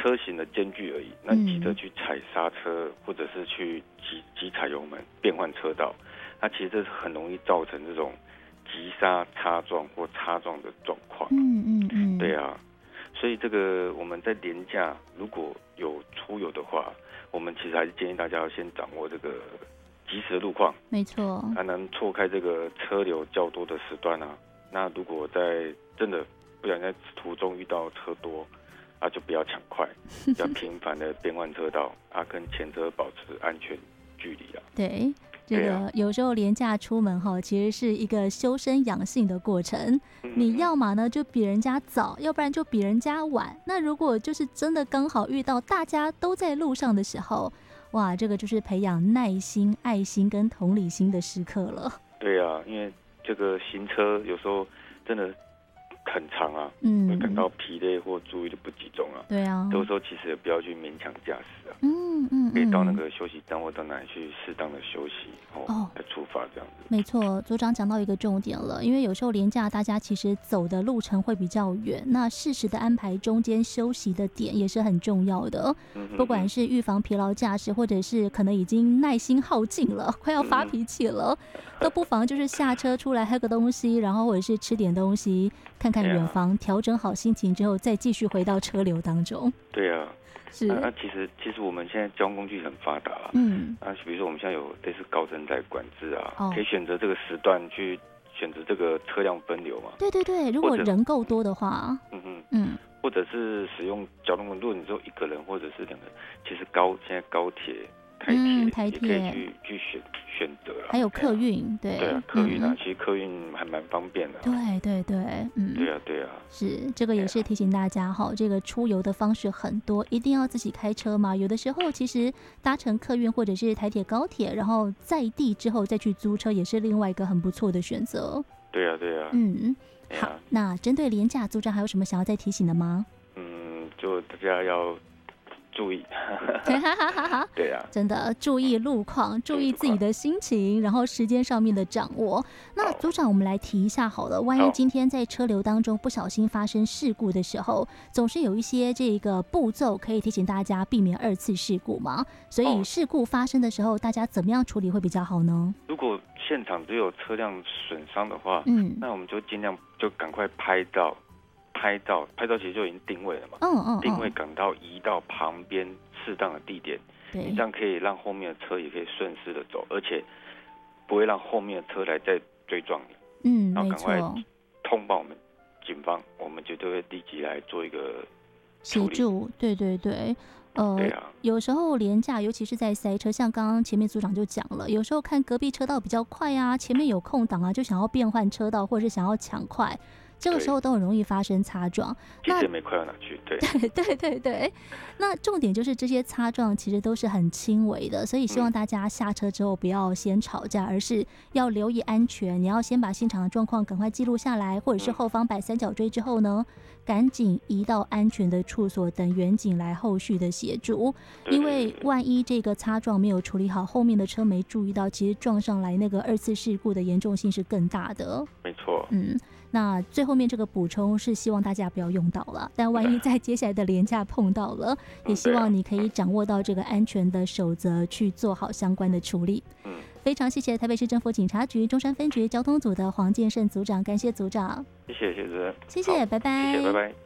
车型的间距而已。那急着去踩刹车，或者是去急踩油门变换车道，那其实这是很容易造成这种急刹擦撞或擦撞的状况。对啊，所以这个我们在连假如果有出游的话，我们其实还是建议大家要先掌握这个即时的路况， 没错， 才能错开这个车流较多的时段啊。那如果在真的不小心在途中遇到车多啊，就不要抢快，要频繁的变换车道啊，跟前车保持安全距离啊。 对。这个有时候连假出门其实是一个修身养性的过程。你要嘛呢就比人家早，要不然就比人家晚。那如果就是真的刚好遇到大家都在路上的时候，哇，这个就是培养耐心、爱心跟同理心的时刻了。 对啊，因为这个行车有时候真的很长啊，会感到疲累或注意力不集中啊。 对啊， 有时候其实也不要去勉强驾驶啊。可以到那个休息站或到哪里去适当的休息再出发这样子。 没错，组长讲到一个重点了，因为有时候连假大家其实走的路程会比较远，那适时的安排中间休息的点也是很重要的。不管是预防疲劳驾驶，或者是可能已经耐心耗尽了，快要发脾气了，都不妨就是下车出来喝个东西，然后或者是吃点东西，看看远方，调整好心情之后，再继续回到车流当中。 对啊。 是其实我们现在交通工具很发达了，比如说我们现在有类似高震带管制啊，可以选择这个时段去选择这个车辆分流嘛。对， 如果人够多的话， 或者是使用交通工具，如果你只有一个人或者是两个人，其实现在高铁、台铁也可以去选择啦。还有客运，对啊，客运啊，其实客运还蛮方便的。 对， 对啊， 是这个也是提醒大家这个出游的方式很多，一定要自己开车嘛。有的时候其实搭乘客运或者是台铁、高铁，然后在地之后再去租车，也是另外一个很不错的选择。 对啊， 好，那针对连假，组长还有什么想要再提醒的吗？ 就大家要注意，对啊， 真的注意路况，注意自己的心情，然后时间上面的掌握。那组长，我们来提一下好了，万一今天在车流当中不小心发生事故的时候，总是有一些这个步骤可以提醒大家避免二次事故嘛？所以事故发生的时候，大家怎么样处理会比较好呢？ 如果现场只有车辆损伤的话，那我们就尽量就赶快拍照其实就已经定位了嘛，定位赶到移到旁边适当的地点，你这样可以让后面的车也可以顺势的走，而且不会让后面的车来再追撞你。然后赶快通报我们警方，我们就会立即来做一个协助。对。有时候连假，尤其是在塞车，像刚刚前面组长就讲了，有时候看隔壁车道比较快啊，前面有空档啊，就想要变换车道，或者是想要抢快，这个时候都很容易发生擦撞。 其实也没快到哪去， 对。那重点就是这些擦撞其实都是很轻微的，所以希望大家下车之后不要先吵架，而是要留意安全。你要先把现场的状况赶快记录下来，或者是后方摆三角锥之后呢，赶紧移到安全的处所，等员警来后续的协助。因为万一这个擦撞没有处理好，后面的车没注意到，其实撞上来那个二次事故的严重性是更大的。 没错。 那最后面这个补充是希望大家不要用到了，但万一在接下来的连假碰到了，也希望你可以掌握到这个安全的守则，去做好相关的处理。非常谢谢台北市政府警察局中山分局交通组的黄建胜组长，感谢组长。 谢谢主任。 谢谢，拜拜。 谢谢，拜拜。